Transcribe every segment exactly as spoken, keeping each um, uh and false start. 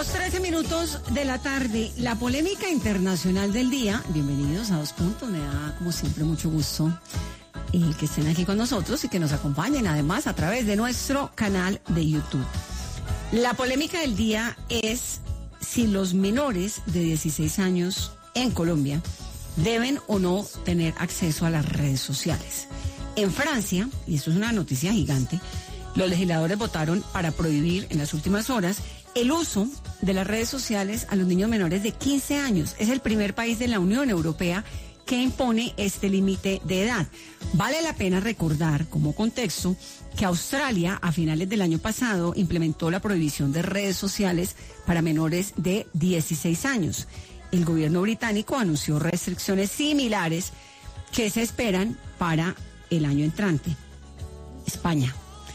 Dos trece minutos de la tarde, la polémica internacional del día. Bienvenidos a Dos Puntos, me da como siempre mucho gusto eh, que estén aquí con nosotros y que nos acompañen además a través de nuestro canal de YouTube. La polémica del día es si los menores de dieciséis años en Colombia deben o no tener acceso a las redes sociales. En Francia, y esto es una noticia gigante, los legisladores votaron para prohibir en las últimas horas el uso de las redes sociales a los niños menores de quince años. Es el primer país de la Unión Europea que impone este límite de edad. Vale la pena recordar como contexto que Australia a finales del año pasado implementó la prohibición de redes sociales para menores de dieciséis años. El gobierno británico anunció restricciones similares que se esperan para el año entrante. España,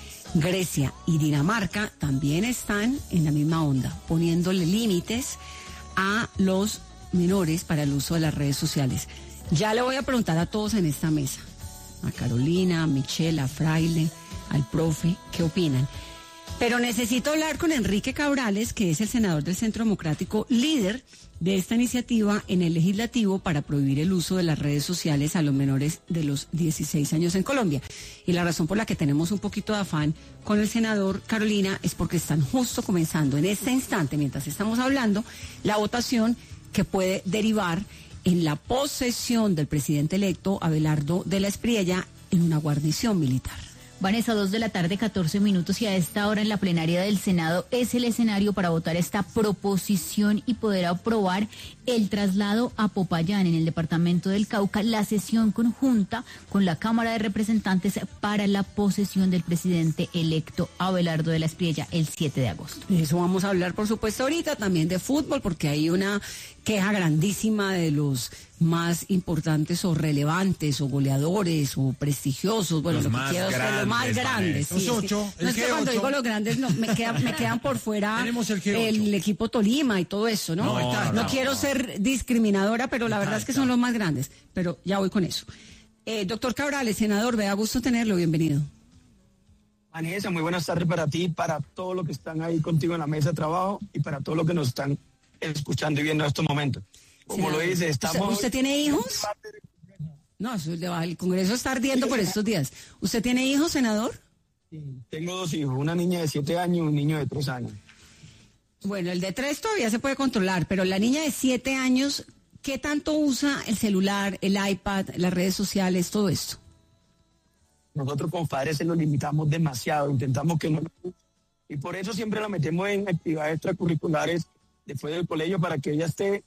Grecia y Dinamarca también están en la misma onda, poniéndole límites a los menores para el uso de las redes sociales. Ya le voy a preguntar a todos en esta mesa, a Carolina, a Michelle, a Fraile, al profe, ¿qué opinan? Pero necesito hablar con Enrique Cabrales, que es el senador del Centro Democrático, líder de esta iniciativa en el legislativo para prohibir el uso de las redes sociales a los menores de los dieciséis años en Colombia. Y la razón por la que tenemos un poquito de afán con el senador Carolina es porque están justo comenzando en este instante, mientras estamos hablando, la votación que puede derivar en la posesión del presidente electo Abelardo de la Espriella en una guarnición militar. Vanessa, dos de la tarde, catorce minutos, y a esta hora en la plenaria del Senado es el escenario para votar esta proposición y poder aprobar el traslado a Popayán, en el departamento del Cauca, la sesión conjunta con la Cámara de Representantes para la posesión del presidente electo Abelardo de la Espriella el siete de agosto. De eso vamos a hablar, por supuesto, ahorita, también de fútbol, porque hay una queja grandísima de los más importantes o relevantes o goleadores o prestigiosos, bueno, los lo que quiero es que los más grandes. Los sí, ocho, sí. No es que cuando digo los grandes no, me, quedan, me quedan por fuera el, el equipo Tolima y todo eso, ¿no? No, no, no, no quiero ser discriminadora, pero la verdad es que son los más grandes, pero ya voy con eso. Eh, doctor Cabrales, senador, me da gusto tenerlo, bienvenido. Vanessa, muy buenas tardes para ti, para todos los que están ahí contigo en la mesa de trabajo y para todos los que nos están escuchando y viendo en estos momentos. Como senador, lo dice, estamos... ¿Usted, ¿Usted tiene hijos? No, el Congreso está ardiendo por estos días. ¿Usted tiene hijos, senador? Sí, tengo dos hijos, una niña de siete años y un niño de tres años. Bueno, el de tres todavía se puede controlar, pero la niña de siete años, ¿qué tanto usa el celular, el iPad, las redes sociales, todo esto? Nosotros como padres se lo limitamos demasiado, intentamos que no... Y por eso siempre la metemos en actividades extracurriculares después del colegio para que ella esté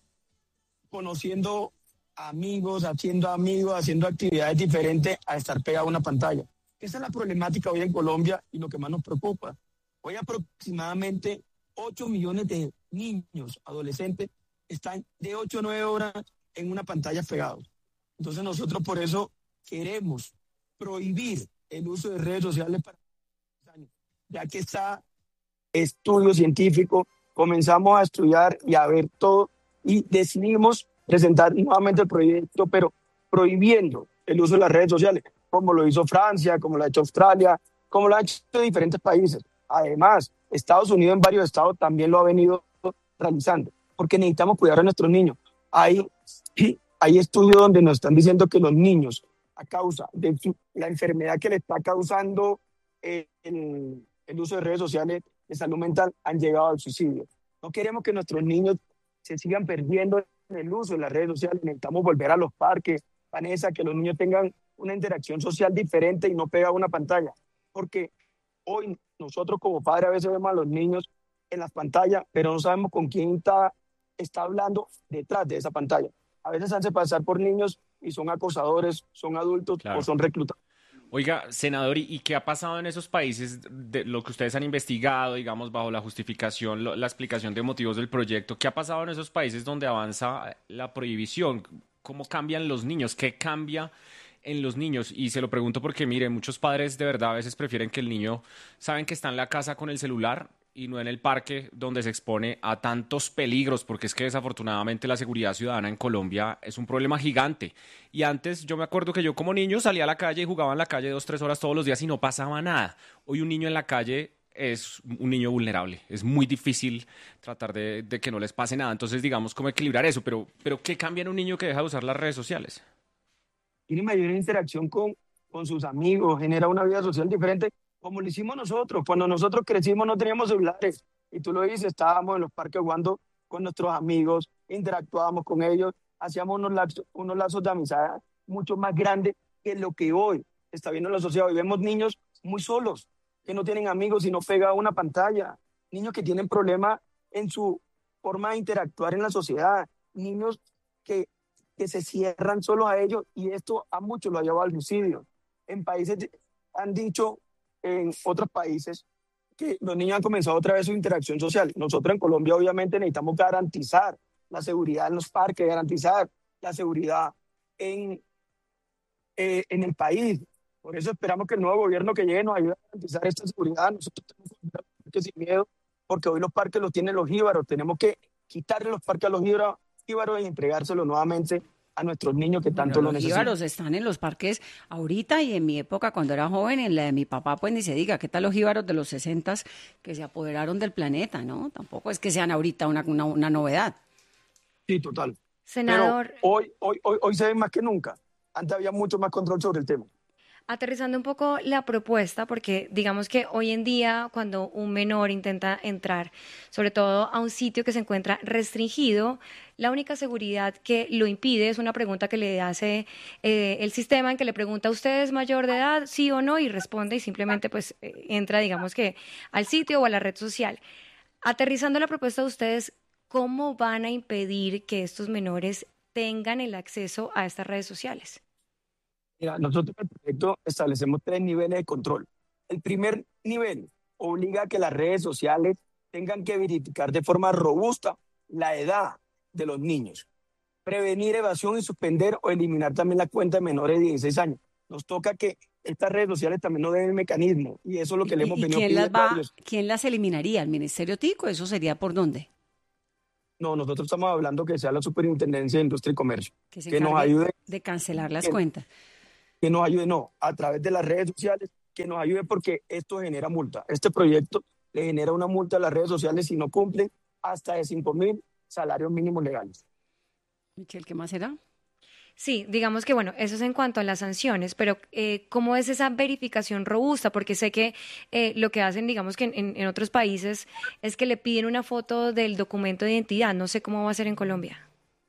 conociendo amigos, haciendo amigos, haciendo actividades diferentes a estar pegado a una pantalla. Esa es la problemática hoy en Colombia y lo que más nos preocupa. Hoy aproximadamente ocho millones de niños, adolescentes, están de ocho a nueve horas en una pantalla pegados. Entonces nosotros por eso queremos prohibir el uso de redes sociales para años, ya que está estudio científico, comenzamos a estudiar y a ver todo y decidimos presentar nuevamente el proyecto, pero prohibiendo el uso de las redes sociales, como lo hizo Francia, como lo ha hecho Australia, como lo han hecho diferentes países. Además, Estados Unidos en varios estados también lo ha venido realizando, porque necesitamos cuidar a nuestros niños. Hay, hay estudios donde nos están diciendo que los niños, a causa de la enfermedad que le está causando el, el, el uso de redes sociales de salud mental, han llegado al suicidio. No queremos que nuestros niños se sigan perdiendo en el uso de las redes sociales. Necesitamos volver a los parques, Vanessa, que los niños tengan una interacción social diferente y no pegada a una pantalla. Porque hoy nosotros como padres a veces vemos a los niños en las pantallas, pero no sabemos con quién está, está hablando detrás de esa pantalla. A veces se hace pasar por niños y son acosadores, son adultos, claro, o son reclutados. Oiga, senador, ¿y qué ha pasado en esos países de lo que ustedes han investigado, digamos, bajo la justificación, lo, la explicación de motivos del proyecto? ¿Qué ha pasado en esos países donde avanza la prohibición? ¿Cómo cambian los niños? ¿Qué cambia en los niños? Y se lo pregunto porque, mire, muchos padres de verdad a veces prefieren que el niño, saben que está en la casa con el celular y no en el parque donde se expone a tantos peligros, porque es que desafortunadamente la seguridad ciudadana en Colombia es un problema gigante. Y antes yo me acuerdo que yo como niño salía a la calle y jugaba en la calle dos, tres horas todos los días y no pasaba nada. Hoy un niño en la calle es un niño vulnerable. Es muy difícil tratar de, de que no les pase nada. Entonces, digamos, cómo equilibrar eso. Pero, pero ¿qué cambia en un niño que deja de usar las redes sociales? Tiene mayor interacción con, con sus amigos, genera una vida social diferente, como lo hicimos nosotros. Cuando nosotros crecimos no teníamos celulares. Y tú lo dices, estábamos en los parques jugando con nuestros amigos, interactuábamos con ellos, hacíamos unos lazos, unos lazos de amistad mucho más grandes que lo que hoy está viendo en la sociedad. Hoy vemos niños muy solos, que no tienen amigos y no pega una pantalla, niños que tienen problemas en su forma de interactuar en la sociedad, niños que, que se cierran solos a ellos, y esto a muchos lo ha llevado al suicidio. En países, han dicho en otros países, que los niños han comenzado otra vez su interacción social. Nosotros en Colombia obviamente necesitamos garantizar la seguridad en los parques, garantizar la seguridad en, eh, en el país. Por eso esperamos que el nuevo gobierno que llegue nos ayude a garantizar esta seguridad. Nosotros tenemos que ir a los parques sin miedo, porque hoy los parques los tienen los jíbaros. Tenemos que quitarle los parques a los jíbaros, jíbaros y entregárselos nuevamente a nuestros niños que tanto bueno, lo los necesitan. jíbaros están en los parques ahorita, y en mi época cuando era joven, en la de mi papá, pues ni se diga. ¿Qué tal los jíbaros de los sesentas que se apoderaron del planeta, no? Tampoco es que sean ahorita una, una, una novedad. Sí, total. Senador, Pero hoy, hoy, hoy, hoy se ve más que nunca. Antes había mucho más control sobre el tema. aterrizando un poco la propuesta, porque digamos que hoy en día cuando un menor intenta entrar, sobre todo a un sitio que se encuentra restringido, la única seguridad que lo impide es una pregunta que le hace eh, el sistema, en que le pregunta: ¿usted es mayor de edad? Sí o no, y responde, y simplemente pues eh, entra, digamos que al sitio o a la red social. Aterrizando la propuesta de ustedes, ¿cómo van a impedir que estos menores tengan el acceso a estas redes sociales? Mira, nosotros en el proyecto establecemos tres niveles de control. El primer nivel obliga a que las redes sociales tengan que verificar de forma robusta la edad de los niños, prevenir evasión y suspender o eliminar también la cuenta de menores de dieciséis años. Nos toca que estas redes sociales también no den mecanismo, y eso es lo que le hemos ¿Y venido quién las, pidiendo a va, ellos. quién las eliminaría? ¿El Ministerio Tico? ¿Eso sería por dónde? No, nosotros estamos hablando que sea la Superintendencia de Industria y Comercio, Que se que nos encargue ayude, de cancelar las que- cuentas. que nos ayude, no, a través de las redes sociales, que nos ayude, porque esto genera multa. Este proyecto le genera una multa a las redes sociales si no cumplen hasta de cinco mil salarios mínimos legales. Michelle, ¿qué más será? Sí, digamos que bueno, eso es en cuanto a las sanciones, pero eh, ¿cómo es esa verificación robusta? Porque sé que eh, lo que hacen, digamos que en, en, en otros países, es que le piden una foto del documento de identidad. No sé cómo va a ser en Colombia.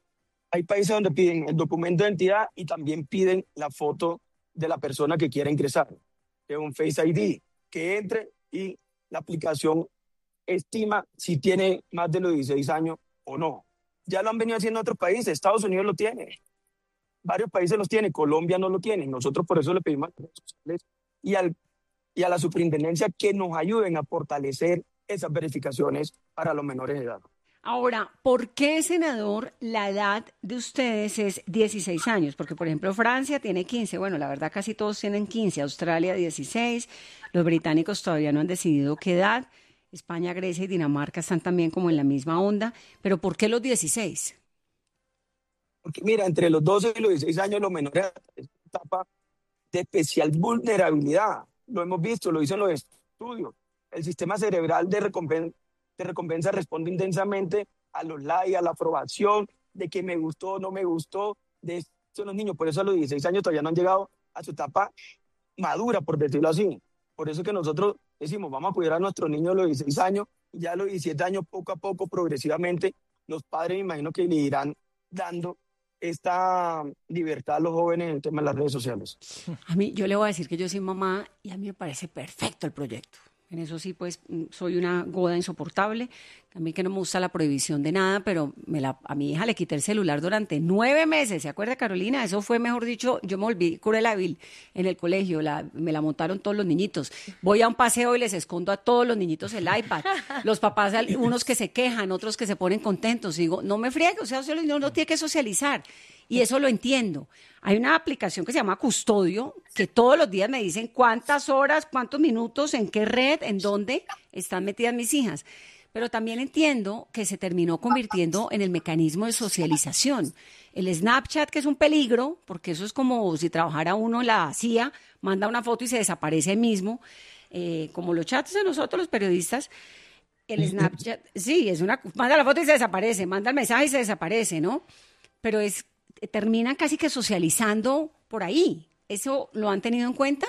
Hay países donde piden el documento de identidad y también piden la foto de la persona que quiera ingresar, que es un Face I D, que entre y la aplicación estima si tiene más de los dieciséis años o no. Ya lo han venido haciendo otros países, Estados Unidos lo tiene, varios países los tienen, Colombia no lo tiene. Nosotros por eso le pedimos a las redes sociales y, al, y a la superintendencia que nos ayuden a fortalecer esas verificaciones para los menores de edad. Ahora, ¿por qué, senador, la edad de ustedes es dieciséis años? Porque, por ejemplo, Francia tiene quince. Bueno, la verdad casi todos tienen quince. Australia dieciséis. Los británicos todavía no han decidido qué edad. España, Grecia y Dinamarca están también como en la misma onda. ¿Pero por qué los dieciséis? Porque mira, entre los doce y los dieciséis años los menores es una etapa de especial vulnerabilidad. Lo hemos visto, lo dicen los estudios. El sistema cerebral de recompensa, de recompensa responde intensamente a los likes, a la aprobación, de que me gustó, no me gustó, de estos los niños. Por eso a los dieciséis años todavía no han llegado a su etapa madura, por decirlo así. Por eso que nosotros decimos, vamos a cuidar a nuestros niños a los dieciséis años, y ya a los diecisiete años, poco a poco, progresivamente, los padres me imagino que le irán dando esta libertad a los jóvenes en el tema de las redes sociales. A mí, yo le voy a decir que yo soy mamá y a mí me parece perfecto el proyecto. En eso sí, pues, soy una goda insoportable. A mí que no me gusta la prohibición de nada, pero me la, a mi hija le quité el celular durante nueve meses. ¿Se acuerda, Carolina? Eso fue, mejor dicho, yo me volví Cruella de Vil en el colegio. La, me la montaron todos los niñitos. Voy a un paseo y les escondo a todos los niñitos el iPad. Los papás, unos que se quejan, otros que se ponen contentos. Digo, no me friegue, o sea, uno no tiene que socializar. Y eso lo entiendo. Hay una aplicación que se llama Custodio, que todos los días me dicen cuántas horas, cuántos minutos, en qué red, en dónde están metidas mis hijas. Pero también entiendo que se terminó convirtiendo en el mecanismo de socialización. El Snapchat, que es un peligro, porque eso es como si trabajara uno en la C I A, manda una foto y se desaparece ahí mismo. eh, como los chats de nosotros los periodistas, el Snapchat, sí, es una, manda la foto y se desaparece, manda el mensaje y se desaparece, ¿no? Pero es, terminan casi que socializando por ahí. ¿Eso lo han tenido en cuenta?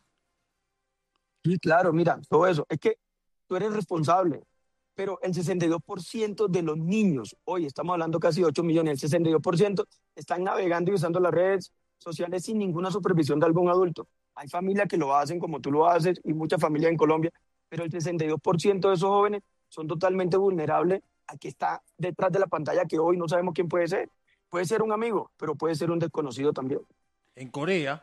Sí, claro, mira, todo eso. Es que tú eres responsable, pero el sesenta y dos por ciento de los niños, hoy estamos hablando casi de ocho millones, el sesenta y dos por ciento están navegando y usando las redes sociales sin ninguna supervisión de algún adulto. Hay familias que lo hacen como tú lo haces y muchas familias en Colombia, pero el sesenta y dos por ciento de esos jóvenes son totalmente vulnerables a que está detrás de la pantalla, que hoy no sabemos quién puede ser. Puede ser un amigo, pero puede ser un desconocido también. En Corea,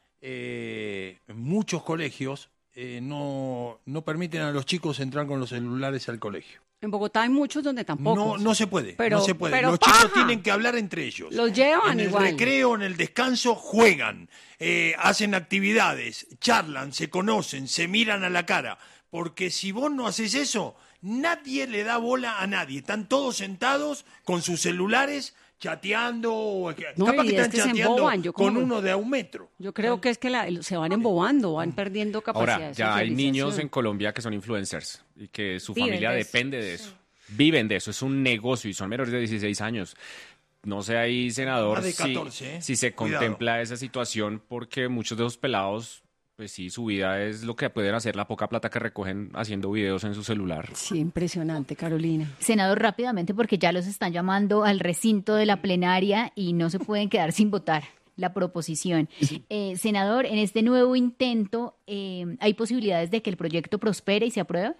eh, en muchos colegios eh, no, no permiten a los chicos entrar con los celulares al colegio. En Bogotá hay muchos donde tampoco. No, no se puede, pero, no se puede. Pero los paja. chicos tienen que hablar entre ellos. Los llevan en el igual. recreo, en el descanso, juegan, eh, hacen actividades, charlan, se conocen, se miran a la cara. Porque si vos no haces eso, nadie le da bola a nadie. Están todos sentados con sus celulares chateando, no, capaz y que es están que se chateando emboban, yo como- con uno de a un metro. Yo creo que es que la- se van embobando, van perdiendo capacidad Ahora, de ya hay niños en socialización. Colombia que son influencers y que su Viven familia de eso. depende de eso. Viven de eso, es un negocio y son menores de dieciséis años. No sé ahí, senador, Más de si, catorce, ¿eh? si se Cuidado. contempla esa situación, porque muchos de los pelados, pues sí, su vida es lo que pueden hacer, la poca plata que recogen haciendo videos en su celular. Sí, impresionante, Carolina. Senador, rápidamente, porque ya los están llamando al recinto de la plenaria y no se pueden quedar sin votar la proposición. Eh, senador, en este nuevo intento, eh, ¿hay posibilidades de que el proyecto prospere y se apruebe?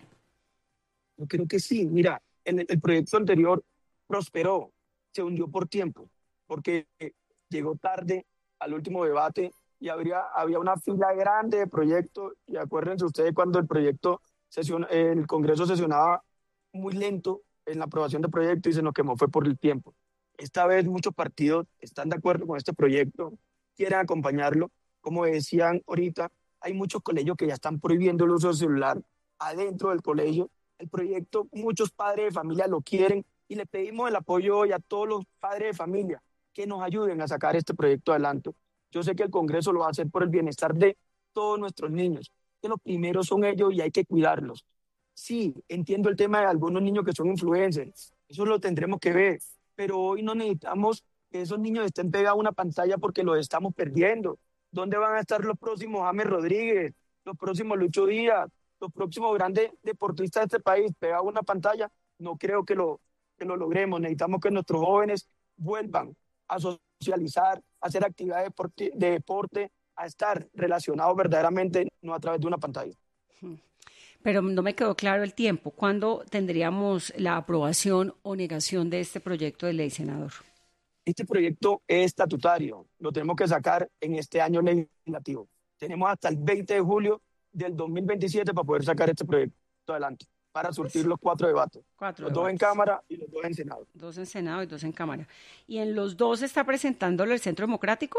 Yo creo que sí. Mira, en el, el proyecto anterior prosperó, se hundió por tiempo, porque eh, llegó tarde al último debate y habría, había una fila grande de proyectos. Y acuérdense ustedes cuando el proyecto, sesión, el Congreso sesionaba muy lento en la aprobación del proyecto y se nos quemó fue por el tiempo. Esta vez muchos partidos están de acuerdo con este proyecto, quieren acompañarlo. Como decían ahorita, hay muchos colegios que ya están prohibiendo el uso del celular adentro del colegio. El proyecto, muchos padres de familia lo quieren y le pedimos el apoyo hoy a todos los padres de familia que nos ayuden a sacar este proyecto adelante. Yo sé que el Congreso lo va a hacer por el bienestar de todos nuestros niños, que los primeros son ellos y hay que cuidarlos. Sí, entiendo el tema de algunos niños que son influencers, eso lo tendremos que ver, pero hoy no necesitamos que esos niños estén pegados a una pantalla porque los estamos perdiendo. ¿Dónde van a estar los próximos James Rodríguez, los próximos Lucho Díaz, los próximos grandes deportistas de este país pegados a una pantalla? No creo que lo, que lo logremos. Necesitamos que nuestros jóvenes vuelvan a socializar, a hacer actividades de deporte, a estar relacionados verdaderamente, no a través de una pantalla. Pero no me quedó claro el tiempo. ¿Cuándo tendríamos la aprobación o negación de este proyecto de ley, senador? Este proyecto es estatutario, lo tenemos que sacar en este año legislativo. Tenemos hasta el veinte de julio del dos mil veintisiete para poder sacar este proyecto adelante, para surtir los cuatro debates. Cuatro los debates. dos en Cámara y los dos en Senado. Dos en Senado y dos en Cámara. ¿Y en los dos está presentándolo el Centro Democrático?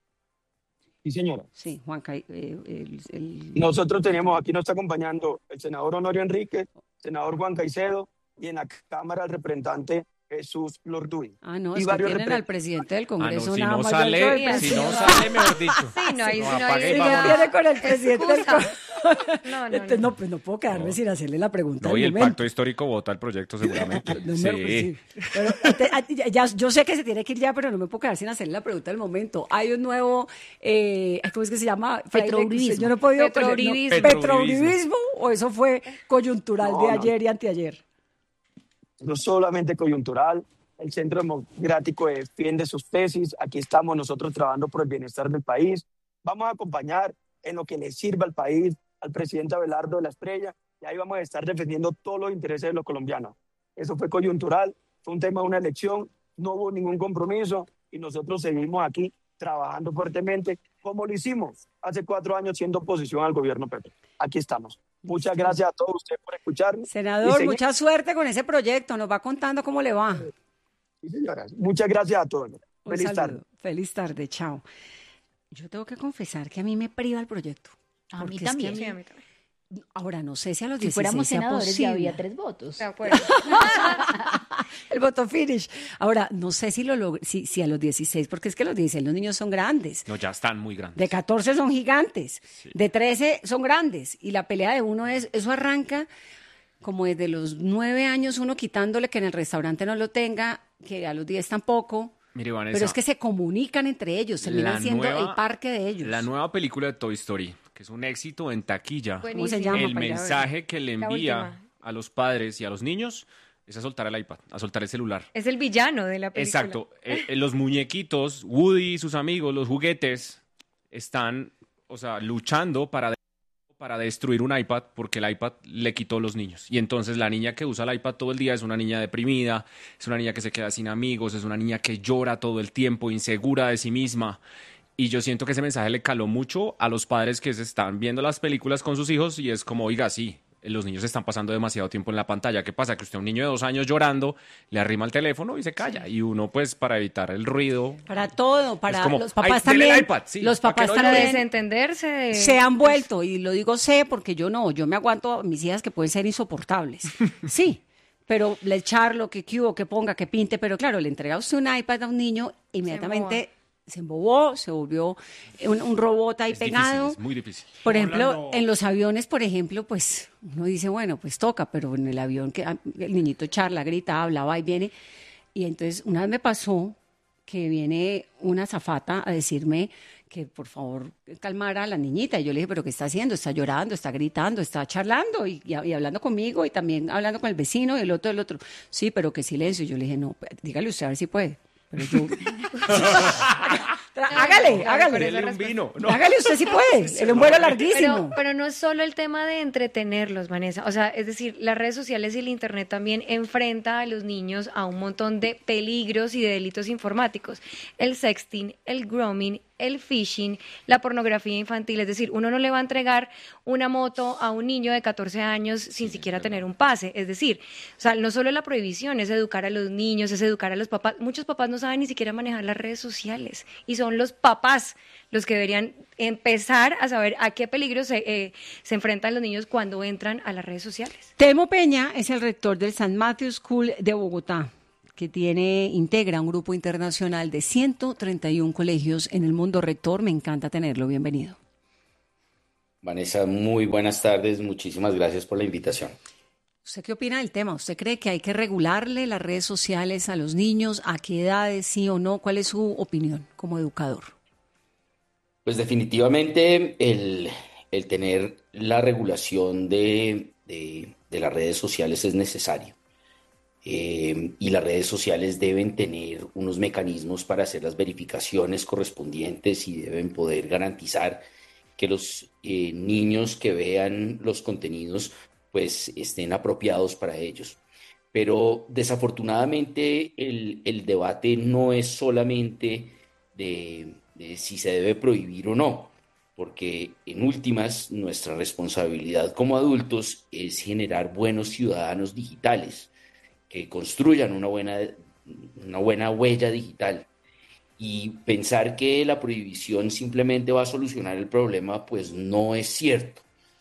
Sí, señora. Sí, Juanca. Eh, el, el... Nosotros tenemos, aquí nos está acompañando el senador Honorio Enríquez, senador Juan Caicedo y en la Cámara el representante Jesús Lorduy. Ah, no, y es que varios tienen repre- al presidente del Congreso Ah, no, si nada no más. sale, yo el si no presidente. sale, mejor dicho. Sí, no, ahí No, sí no apague hay. y ¿Y qué vámonos. tiene con el presidente del Excusa. Congreso? No, no, Entonces, no. no, pues no puedo quedarme sin hacerle la pregunta. No, y del el momento. pacto histórico vota el proyecto seguramente. No me- Sí. sí. Pero, te- a- ya- ya- yo sé que se tiene que ir ya, pero no me puedo quedar sin hacerle la pregunta del momento. Hay un nuevo, eh, ¿cómo es que se llama? Petrouribismo. Yo no he podido... Petrouribismo. no, ¿Petrouribismo o eso fue coyuntural No, de no. ayer y anteayer? No solamente coyuntural, el Centro Democrático defiende sus tesis, aquí estamos nosotros trabajando por el bienestar del país, vamos a acompañar en lo que le sirva al país, al presidente Abelardo de la Estrella, y ahí vamos a estar defendiendo todos los intereses de los colombianos. Eso fue coyuntural, fue un tema de una elección, no hubo ningún compromiso, y nosotros seguimos aquí trabajando fuertemente, como lo hicimos hace cuatro años siendo oposición al gobierno Petro. Aquí estamos. Muchas gracias a todos ustedes por escucharme. Senador, Y seguimos- mucha suerte con ese proyecto. Nos va contando cómo le va. Sí, señoras. Muchas gracias a todos. Un Feliz saludo. tarde. Feliz tarde, chao. Yo tengo que confesar que a mí me priva el proyecto. A Porque mí es que también. Sí, a mí también. Ahora, no sé si a los Si dieciséis fuéramos sea senadores ya posible. había tres votos. De acuerdo. el botón finish. Ahora, no sé si lo log- si, si a los dieciséis, porque es que a los dieciséis los niños son grandes. No, ya están muy grandes. De catorce son gigantes, Sí. de trece son grandes. Y la pelea de uno es, eso arranca como desde los nueve años uno quitándole que en el restaurante no lo tenga, que a los diez tampoco. Mire, Vanessa, Pero es que se comunican entre ellos, terminan la siendo nueva- el parque de ellos. La nueva película de Toy Story, que es un éxito en taquilla. Bueno, ¿Cómo se Buenísimo. llama? El para ir a ver? mensaje que le La envía última. a los padres y a los niños es a soltar el iPad, a soltar el celular. Es el villano de la película. Exacto. Eh, eh, los muñequitos, Woody y sus amigos, los juguetes, están, o sea, luchando para, de- para destruir un iPad porque el iPad le quitó los niños. Y entonces la niña que usa el iPad todo el día es una niña deprimida, es una niña que se queda sin amigos, es una niña que llora todo el tiempo, insegura de sí misma. Y yo siento que ese mensaje le caló mucho a los padres que se están viendo las películas con sus hijos y es como, oiga, sí, los niños están pasando demasiado tiempo en la pantalla. ¿Qué pasa? Que usted, un niño de dos años llorando, le arrima el teléfono y se calla. Y uno, pues, para evitar el ruido... Para todo, para Es como, los papás "Ay, dele el también. iPad", sí, los para que papás no Para llore. también desentenderse de... se han vuelto, y lo digo sé porque yo no, yo me aguanto a mis hijas que pueden ser insoportables. Sí, pero le echarlo, que cubo, que ponga, que pinte, pero claro, le entrega usted un iPad a un niño, inmediatamente se embobó, se volvió un, un robot ahí Es pegado. difícil, es muy difícil. Por ejemplo, Hablando- en los aviones, por ejemplo, pues uno dice, bueno, pues toca, pero en el avión que ah, el niñito charla, grita, habla, va y viene. Y entonces una vez me pasó que viene una azafata a decirme que por favor calmara a la niñita. Y yo le dije, pero ¿qué está haciendo? Está llorando, está gritando, está charlando y, y- y hablando conmigo y también hablando con el vecino y el otro, el otro. Sí, pero qué silencio. Y yo le dije, no, dígale usted a ver si puede. Pero yo... Tra- hágale, hágale. Dele un vino. No. Hágale usted si puede. El un vuelo larguísimo. Pero, pero no es solo el tema de entretenerlos, Vanessa. O sea, es decir, las redes sociales y el Internet también enfrenta a los niños a un montón de peligros y de delitos informáticos. El sexting, el grooming, el phishing, la pornografía infantil. Es decir, uno no le va a entregar una moto a un niño de catorce años sin siquiera tener un pase. Es decir, o sea, no solo la prohibición, es educar a los niños, es educar a los papás. Muchos papás no saben ni siquiera manejar las redes sociales y son los papás los que deberían empezar a saber a qué peligro se, eh, se enfrentan los niños cuando entran a las redes sociales. Temo Peña es el rector del Saint Matthew School de Bogotá, que tiene, integra un grupo internacional de ciento treinta y uno colegios en el mundo. Rector, me encanta tenerlo. Bienvenido. Vanessa, muy buenas tardes. Muchísimas gracias por la invitación. ¿Usted qué opina del tema? ¿Usted cree que hay que regularle las redes sociales a los niños? ¿A qué edades, sí o no? ¿Cuál es su opinión como educador? Pues definitivamente el, el tener la regulación de, de- de las redes sociales es necesario. Eh, y las redes sociales deben tener unos mecanismos para hacer las verificaciones correspondientes y deben poder garantizar que los eh, niños que vean los contenidos pues estén apropiados para ellos. Pero desafortunadamente el, el debate no es solamente de, de si se debe prohibir o no, porque en últimas nuestra responsabilidad como adultos es generar buenos ciudadanos digitales que construyan una buena, una buena huella digital. Y pensar que la prohibición simplemente va a solucionar el problema, pues no es cierto.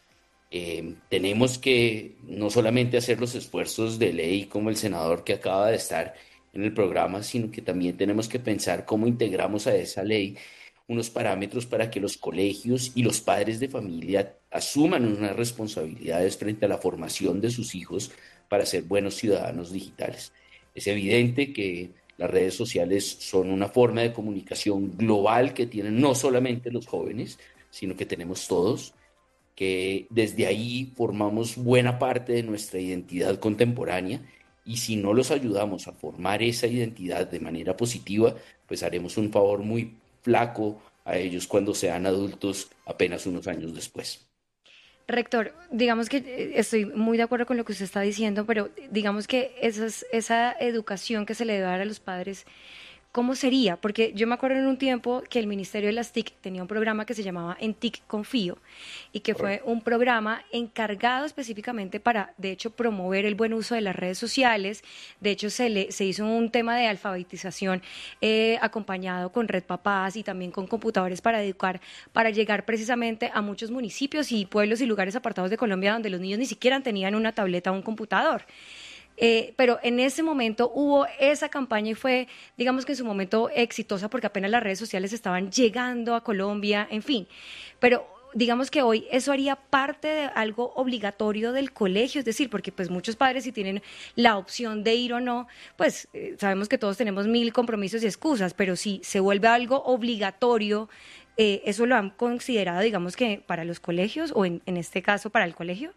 Eh, tenemos que no solamente hacer los esfuerzos de ley como el senador que acaba de estar en el programa, sino que también tenemos que pensar cómo integramos a esa ley unos parámetros para que los colegios y los padres de familia asuman unas responsabilidades frente a la formación de sus hijos para ser buenos ciudadanos digitales. Es evidente que las redes sociales son una forma de comunicación global que tienen no solamente los jóvenes, sino que tenemos todos, que desde ahí formamos buena parte de nuestra identidad contemporánea, y si no los ayudamos a formar esa identidad de manera positiva, pues haremos un favor muy flaco a ellos cuando sean adultos apenas unos años después. Rector, digamos que eh, estoy muy de acuerdo con lo que usted está diciendo, pero digamos que esas, esa educación que se le debe dar a los padres, ¿cómo sería? Porque yo me acuerdo en un tiempo que el Ministerio de las T I C tenía un programa que se llamaba En T I C Confío y que fue un programa encargado específicamente para, de hecho, promover el buen uso de las redes sociales. De hecho, se, le, se hizo un tema de alfabetización eh, acompañado con Red Papás y también con computadores para educar, para llegar precisamente a muchos municipios y pueblos y lugares apartados de Colombia donde los niños ni siquiera tenían una tableta o un computador. Eh, pero en ese momento hubo esa campaña y fue, digamos que en su momento exitosa porque apenas las redes sociales estaban llegando a Colombia, en fin. Pero digamos que hoy eso haría parte de algo obligatorio del colegio, es decir, porque pues muchos padres si tienen la opción de ir o no, pues eh, sabemos que todos tenemos mil compromisos y excusas, pero si se vuelve algo obligatorio, eh, ¿eso lo han considerado, digamos que para los colegios o en, en este caso para el colegio?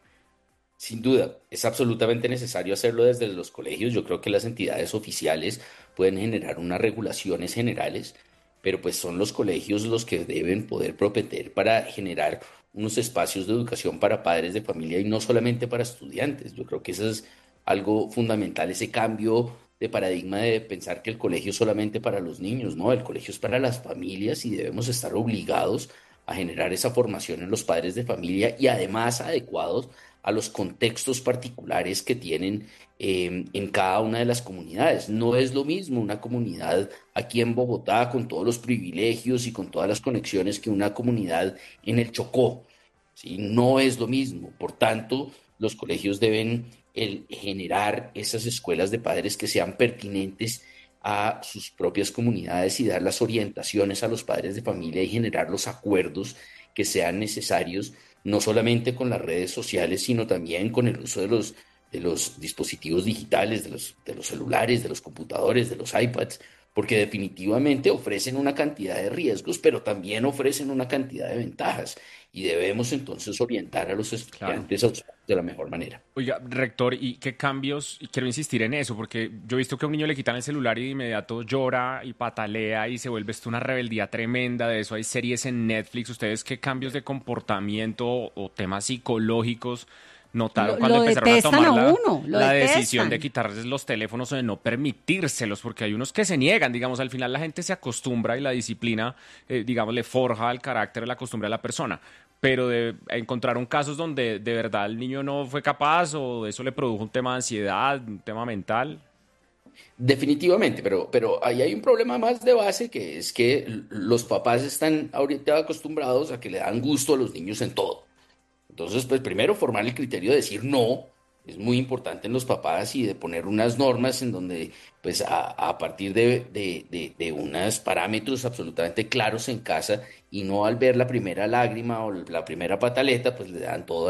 Sin duda, es absolutamente necesario hacerlo desde los colegios. Yo creo que las entidades oficiales pueden generar unas regulaciones generales, pero pues son los colegios los que deben poder propender para generar unos espacios de educación para padres de familia y no solamente para estudiantes. Yo creo que eso es algo fundamental, ese cambio de paradigma de pensar que el colegio es solamente para los niños, ¿no? El colegio es para las familias y debemos estar obligados a generar esa formación en los padres de familia y además adecuados a los contextos particulares que tienen eh, en cada una de las comunidades. No es lo mismo una comunidad aquí en Bogotá con todos los privilegios y con todas las conexiones que una comunidad en el Chocó, ¿sí? No es lo mismo. Por tanto, los colegios deben el, generar esas escuelas de padres que sean pertinentes a sus propias comunidades y dar las orientaciones a los padres de familia y generar los acuerdos que sean necesarios, no solamente con las redes sociales, sino también con el uso de los, de los dispositivos digitales, de los, de los celulares, de los computadores, de los iPads, porque definitivamente ofrecen una cantidad de riesgos, pero también ofrecen una cantidad de ventajas. Y debemos entonces orientar a los estudiantes claro. de la mejor manera. Oiga, rector, ¿y qué cambios? Y quiero insistir en eso, porque yo he visto que a un niño le quitan el celular y de inmediato llora y patalea y se vuelve esto una rebeldía tremenda. De eso hay series en Netflix. ¿Ustedes qué cambios de comportamiento o temas psicológicos notaron lo, cuando lo empezaron a tomar a la, uno, la decisión de quitarles los teléfonos o de no permitírselos? Porque hay unos que se niegan, digamos, al final la gente se acostumbra y la disciplina, eh, digamos, le forja el carácter, la costumbre a la persona. Pero de, encontraron casos donde de verdad el niño no fue capaz o eso le produjo un tema de ansiedad, un tema mental. Definitivamente, pero, pero ahí hay un problema más de base, que es que los papás están ahorita acostumbrados a que le dan gusto a los niños en todo. Entonces, pues primero formar el criterio de decir no, es muy importante en los papás, y de poner unas normas en donde, pues a, a partir de, de, de, de unos parámetros absolutamente claros en casa, y no al ver la primera lágrima o la primera pataleta, pues le dan todo